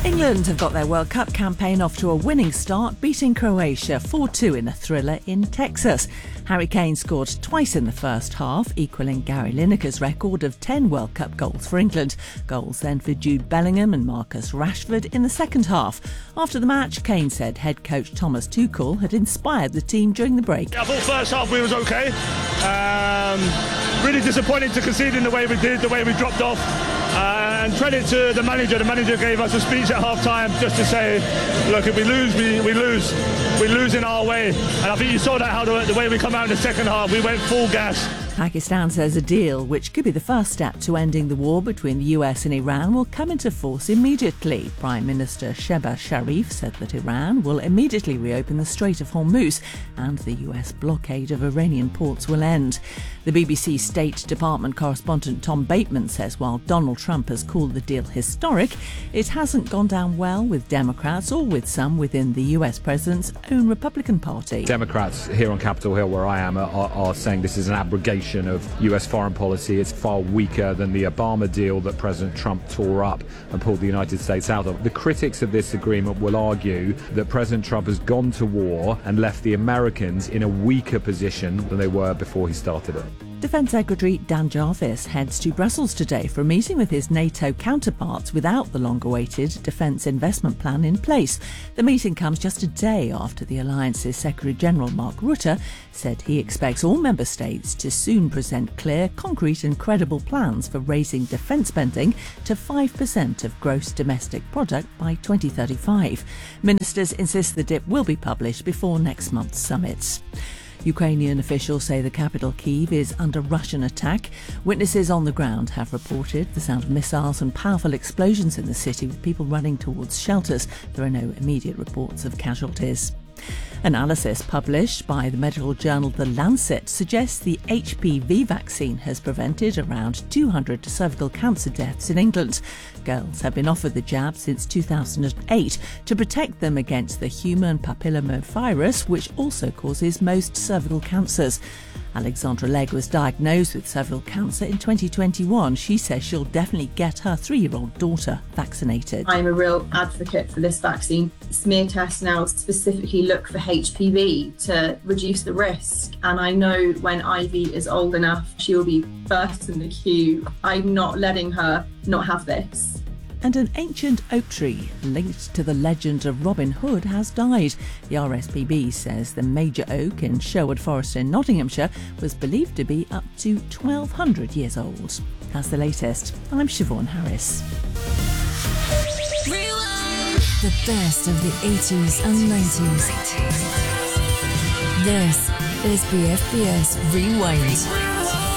England have got their World Cup campaign off to a winning start, beating Croatia 4-2 in a thriller in Texas. Harry Kane scored twice in the first half, equalling Gary Lineker's record of 10 World Cup goals for England. Goals then for Jude Bellingham and Marcus Rashford in the second half. After the match, Kane said head coach Thomas Tuchel had inspired the team during the break. I thought first half we was okay. Really disappointed to concede in the way we did, the way we dropped off. And credit to the manager. The manager gave us a speech at half-time just to say, look, if we lose, we lose. We lose in our way. And I think you saw that, how the way we come out in the second half, we went full gas. Pakistan says a deal, which could be the first step to ending the war between the US and Iran, will come into force immediately. Prime Minister Shehbaz Sharif said that Iran will immediately reopen the Strait of Hormuz and the US blockade of Iranian ports will end. The BBC State Department correspondent Tom Bateman says while Donald Trump has called the deal historic, it hasn't gone down well with Democrats or with some within the US president's own Republican Party. Democrats here on Capitol Hill, where I am, are saying this is an abrogation of US foreign policy. It's far weaker than the Obama deal that President Trump tore up and pulled the United States out of. The critics of this agreement will argue that President Trump has gone to war and left the Americans in a weaker position than they were before he started it. Defence Secretary Dan Jarvis heads to Brussels today for a meeting with his NATO counterparts without the long-awaited defence investment plan in place. The meeting comes just a day after the alliance's Secretary-General Mark Rutte said he expects all member states to soon present clear, concrete and credible plans for raising defence spending to 5% of gross domestic product by 2035. Ministers insist the DIP will be published before next month's summit. Ukrainian officials say the capital Kyiv is under Russian attack. Witnesses on the ground have reported the sound of missiles and powerful explosions in the city, with people running towards shelters. There are no immediate reports of casualties. Analysis published by the medical journal The Lancet suggests the HPV vaccine has prevented around 200 cervical cancer deaths in England. Girls have been offered the jab since 2008 to protect them against the human papillomavirus, which also causes most cervical cancers. Alexandra Legg was diagnosed with cervical cancer in 2021. She says she'll definitely get her 3-year-old daughter vaccinated. I'm a real advocate for this vaccine. Smear tests now specifically look for HPV to reduce the risk. And I know when Ivy is old enough, she will be first in the queue. I'm not letting her not have this. And an ancient oak tree linked to the legend of Robin Hood has died. The RSPB says the major oak in Sherwood Forest in Nottinghamshire was believed to be up to 1,200 years old. That's the latest. I'm Siobhan Harris. Rewind. The best of the 80s and 90s. This is BFBS Rewind.